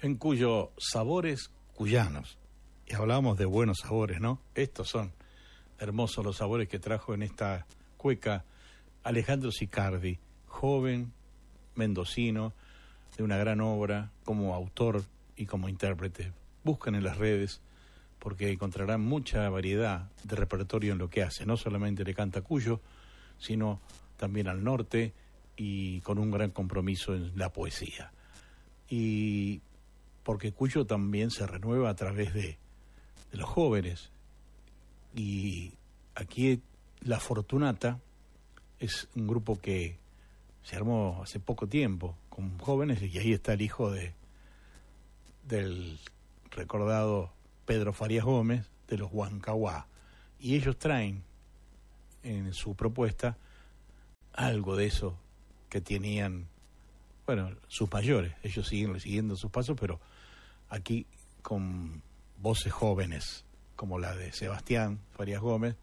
en Cuyo sabores cuyanos. Y hablábamos de buenos sabores, ¿no? Estos son hermosos los sabores que trajo en esta cueca Alejandro Sicardi, joven mendocino de una gran obra como autor y como intérprete. Buscan en las redes porque encontrarán mucha variedad de repertorio en lo que hace. No solamente le canta Cuyo, sino también al norte y con un gran compromiso en la poesía. Y porque Cuyo también se renueva a través de los jóvenes. Y aquí La Fortunata es un grupo que se armó hace poco tiempo con jóvenes, y ahí está el hijo del recordado Pedro Farías Gómez, de los Huancahuá, y ellos traen en su propuesta algo de eso que tenían, bueno, sus mayores. Ellos siguen siguiendo sus pasos, pero aquí con voces jóvenes como la de Sebastián Farías Gómez.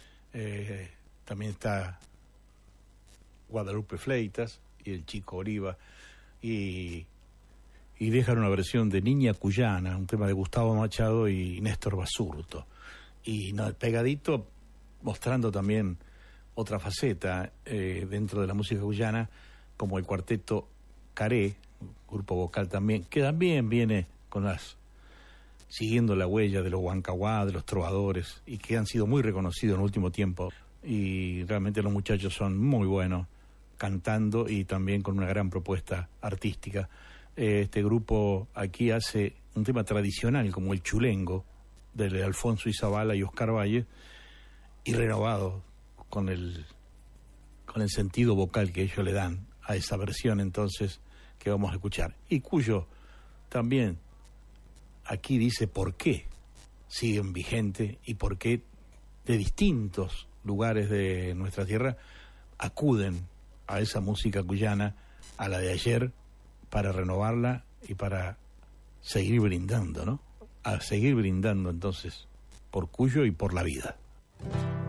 También está Guadalupe Fleitas y el Chico Oliva, y dejan una versión de Niña Cuyana, un tema de Gustavo Machado y Néstor Basurto, y pegadito, mostrando también otra faceta dentro de la música cuyana, como el cuarteto Caré, grupo vocal también, que también viene siguiendo la huella de los Huancahuá, de los trovadores, y que han sido muy reconocidos en el último tiempo. Y realmente los muchachos son muy buenos cantando y también con una gran propuesta artística. Este grupo aquí hace un tema tradicional como el chulengo de Alfonso Izabala y Oscar Valle, y renovado con el sentido vocal que ellos le dan a esa versión entonces que vamos a escuchar. Y Cuyo también aquí dice por qué siguen vigentes y por qué de distintos lugares de nuestra tierra acuden a esa música cuyana, a la de ayer, para renovarla y para seguir brindando, ¿no? A seguir brindando entonces por Cuyo y por la vida.